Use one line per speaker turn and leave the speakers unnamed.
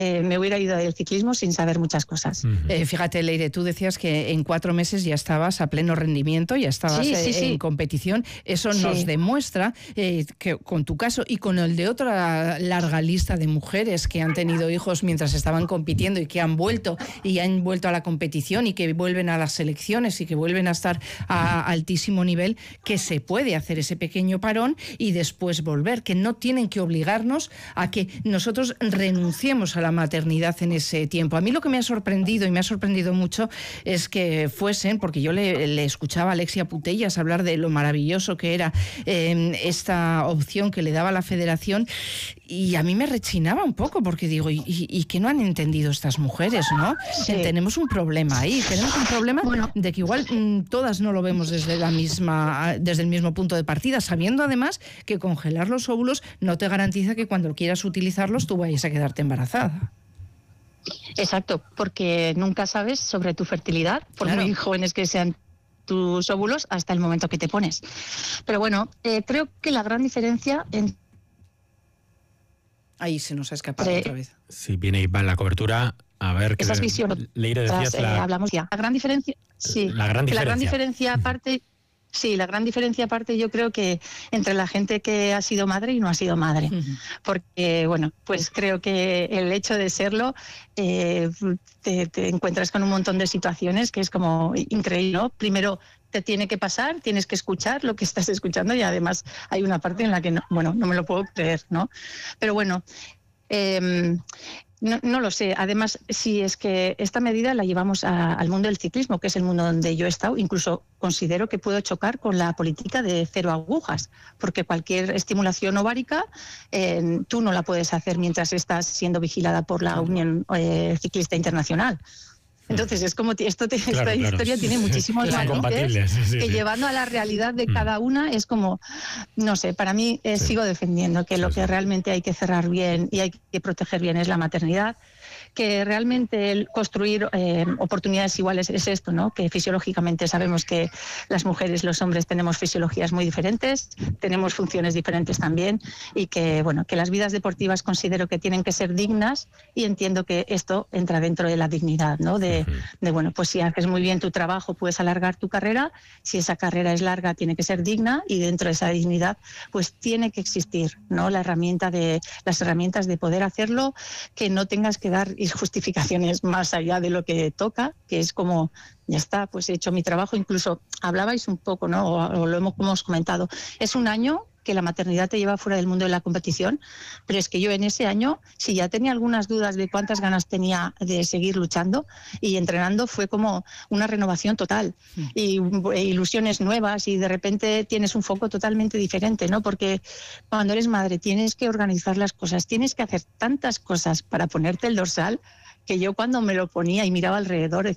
me hubiera ido del ciclismo sin saber muchas cosas.
Fíjate, Leire, tú decías que en 4 meses ya estabas a pleno rendimiento, ya estabas en competición. Eso nos demuestra que con tu caso y con el de otra larga lista de mujeres que han tenido hijos mientras estaban compitiendo y que han vuelto a la competición y que vuelven a las selecciones y que vuelven a estar a altísimo nivel, que se puede hacer ese pequeño parón y después volver, que no tienen que obligarnos a que nosotros renunciemos a la maternidad en ese tiempo. A mí lo que me ha sorprendido y me ha sorprendido mucho es que fuesen, porque yo le escuchaba a Alexia Putellas hablar de lo maravilloso que era esta opción que le daba la federación, y a mí me rechinaba un poco porque digo, ¿y qué no han entendido estas mujeres, no? Sí. Tenemos un problema ahí, tenemos un problema de que igual todas no lo vemos desde el mismo punto de partida, sabiendo además que congelar los óvulos no te garantiza que cuando quieras utilizarlos tú vayas a quedarte embarazada.
Exacto, porque nunca sabes sobre tu fertilidad, por muy jóvenes que sean tus óvulos, hasta el momento que te pones. Pero bueno, creo que la gran diferencia
Ahí se nos ha escapado otra vez.
Sí, viene Iván la cobertura. A ver,
esas visiones.
Leire, decías
hablamos ya. La gran diferencia, la gran diferencia aparte. Sí, la gran diferencia aparte yo creo que entre la gente que ha sido madre y no ha sido madre, porque bueno, pues creo que el hecho de serlo te encuentras con un montón de situaciones que es como increíble, ¿no? Primero te tiene que pasar, tienes que escuchar lo que estás escuchando y además hay una parte en la que no me lo puedo creer, ¿no? Pero bueno, no lo sé. Además, sí, es que esta medida la llevamos al mundo del ciclismo, que es el mundo donde yo he estado. Incluso considero que puedo chocar con la política de 0 agujas, porque cualquier estimulación ovárica tú no la puedes hacer mientras estás siendo vigilada por la Unión Ciclista Internacional. Entonces es como esta historia tiene muchísimos matices que llevando a la realidad de cada una es como, no sé, para mí sigo defendiendo que lo que realmente hay que cerrar bien y hay que proteger bien es la maternidad, que realmente el construir oportunidades iguales es esto, ¿no? Que fisiológicamente sabemos que las mujeres, los hombres tenemos fisiologías muy diferentes, tenemos funciones diferentes también y que, bueno, que las vidas deportivas considero que tienen que ser dignas y entiendo que esto entra dentro de la dignidad, ¿no? De bueno, pues si haces muy bien tu trabajo puedes alargar tu carrera, si esa carrera es larga tiene que ser digna y dentro de esa dignidad pues tiene que existir, ¿no? Las herramientas de poder hacerlo, que no tengas que dar justificaciones más allá de lo que toca, que es como, ya está, pues he hecho mi trabajo. Incluso hablabais un poco, ¿no? O lo hemos comentado, es un año que la maternidad te lleva fuera del mundo de la competición, pero es que yo en ese año, si ya tenía algunas dudas de cuántas ganas tenía de seguir luchando y entrenando, fue como una renovación total y ilusiones nuevas y de repente tienes un foco totalmente diferente, ¿no? Porque cuando eres madre tienes que organizar las cosas, tienes que hacer tantas cosas para ponerte el dorsal, que yo cuando me lo ponía y miraba alrededor